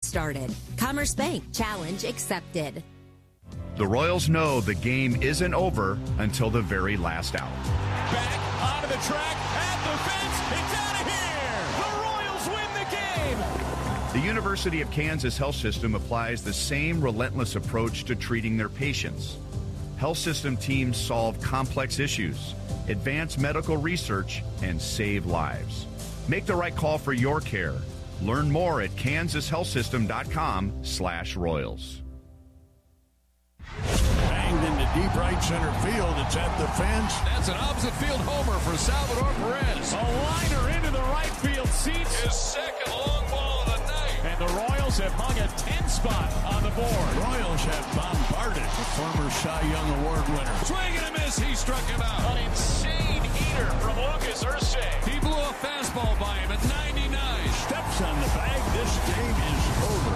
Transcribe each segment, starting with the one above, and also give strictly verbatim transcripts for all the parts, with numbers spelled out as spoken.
started. Commerce Bank, challenge accepted. The Royals know the game isn't over until the very last out. Back onto the track, at the fence, it's out of here! The Royals win the game! The University of Kansas Health System applies the same relentless approach to treating their patients. Health system teams solve complex issues, advance medical research, and save lives. Make the right call for your care. Learn more at kansas health system dot com slash royals. Banged into deep right center field. It's at the fence. That's an opposite field homer for Salvador Perez. A liner into the right field seats. His second long ball of the night. And the Royals have hung a ten spot on the board. Royals have bombarded the former Cy Young Award winner. Swing and a miss. He struck him out. An insane heater from Lucas Ursay. He blew a fastball by him at ninety-nine. Steps on the bag. This game is over.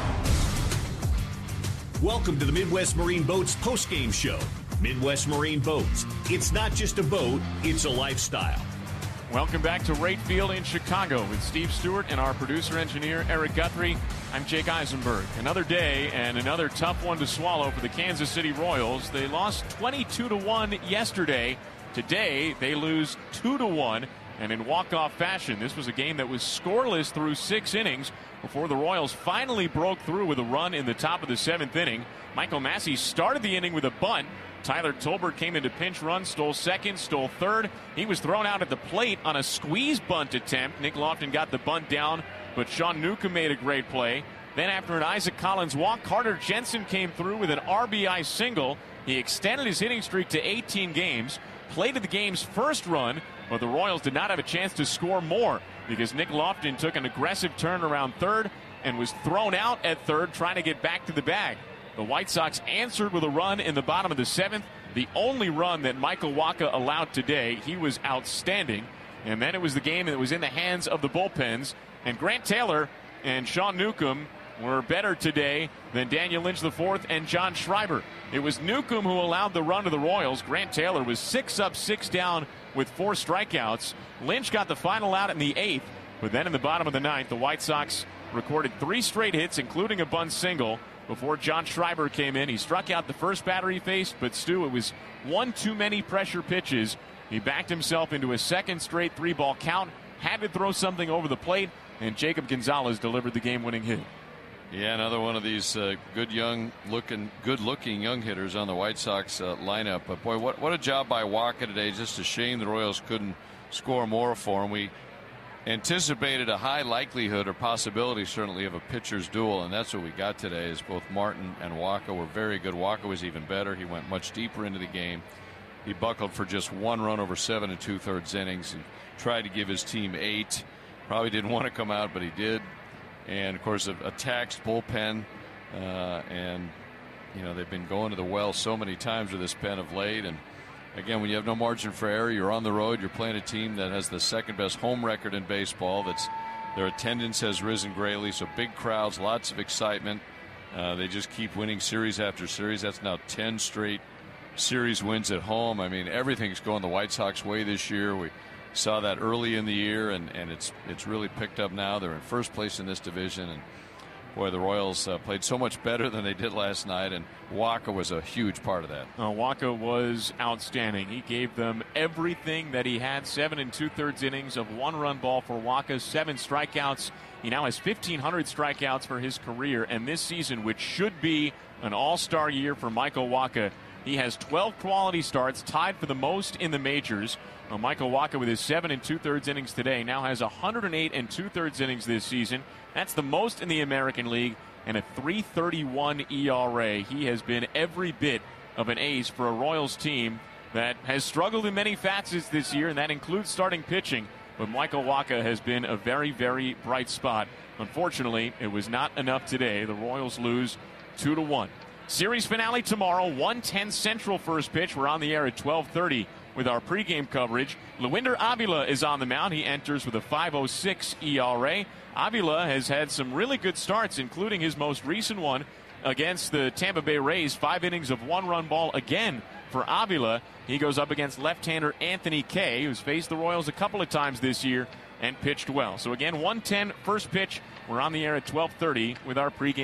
Welcome to the Midwest Marine Boats post-game show. Midwest Marine Boats. It's not just a boat, it's a lifestyle. Welcome back to Wright Field in Chicago with Steve Stewart and our producer-engineer Eric Guthrie. I'm Jake Eisenberg. Another day and another tough one to swallow for the Kansas City Royals. They lost twenty-two to one yesterday. Today, they lose two to one. And in walk-off fashion, this was a game that was scoreless through six innings before the Royals finally broke through with a run in the top of the seventh inning. Michael Massey started the inning with a bunt. Tyler Tolbert came into pinch run, stole second, stole third. He was thrown out at the plate on a squeeze bunt attempt. Nick Lofton got the bunt down, but Sean Newcomb made a great play. Then after an Isaac Collins walk, Carter Jensen came through with an R B I single. He extended his hitting streak to eighteen games, played the game's first run, but the Royals did not have a chance to score more because Nick Lofton took an aggressive turn around third and was thrown out at third trying to get back to the bag. The White Sox answered with a run in the bottom of the seventh, the only run that Michael Wacha allowed today. He was outstanding. And then it was the game that was in the hands of the bullpens. And Grant Taylor and Sean Newcomb were better today than Daniel Lynch the fourth and John Schreiber. It was Newcomb who allowed the run to the Royals. Grant Taylor was six up, six down with four strikeouts. Lynch got the final out in the eighth, but then in the bottom of the ninth, the White Sox recorded three straight hits, including a bunt single, before John Schreiber came in. He struck out the first batter he faced, but Stu, it was one too many pressure pitches. He backed himself into a second straight three-ball count, had to throw something over the plate, and Jacob Gonzalez delivered the game-winning hit. Yeah, another one of these uh, good young looking, good looking young hitters on the White Sox uh, lineup. But boy, what what a job by Wacha today. Just a shame the Royals couldn't score more for him. We anticipated a high likelihood or possibility certainly of a pitcher's duel, and that's what we got today. Is both Martin and Wacha were very good. Wacha was even better. He went much deeper into the game. He buckled for just one run over seven and two thirds innings and tried to give his team eight. Probably didn't want to come out, but he did. And, of course, a, a taxed bullpen. Uh, and, you know, they've been going to the well so many times with this pen of late. And, again, when you have no margin for error, you're on the road. You're playing a team that has the second-best home record in baseball. That's their attendance has risen greatly. So big crowds, lots of excitement. Uh, they just keep winning series after series. That's now ten straight series wins at home. I mean, everything's going the White Sox way this year. We saw that early in the year, and, and it's it's really picked up now. They're in first place in this division, and boy, the Royals uh, played so much better than they did last night, and Wacha was a huge part of that. Uh, Wacha was outstanding. He gave them everything that he had. Seven and two-thirds innings of one-run ball for Wacha, seven strikeouts. He now has fifteen hundred strikeouts for his career, and this season, which should be an all-star year for Michael Wacha, he has twelve quality starts, tied for the most in the majors. Well, Michael Wacha, with his seven and two-thirds innings today, now has one hundred eight and two-thirds innings this season. That's the most in the American League, and a three thirty-one E R A. He has been every bit of an ace for a Royals team that has struggled in many facets this year, and that includes starting pitching. But Michael Wacha has been a very, very bright spot. Unfortunately, it was not enough today. The Royals lose two to one. Series finale tomorrow, one ten Central first pitch. We're on the air at twelve thirty with our pregame coverage. Luinder Avila is on the mound. He enters with a five oh six E R A. Avila has had some really good starts, including his most recent one against the Tampa Bay Rays. Five innings of one-run ball again for Avila. He goes up against left-hander Anthony Kay, who's faced the Royals a couple of times this year and pitched well. So again, one ten first pitch. We're on the air at twelve thirty with our pregame